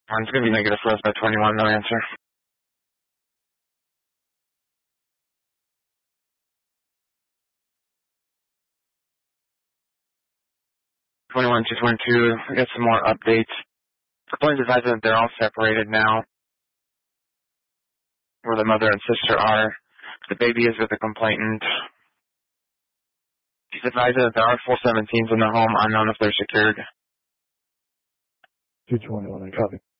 It's going to be negative for us by 21, no answer. We got some more updates. Complaints advised that they're all separated now, where the mother and sister are. The baby is with the complainant. She's advised that there are 417s in the home, unknown if they're secured. 221, I copy.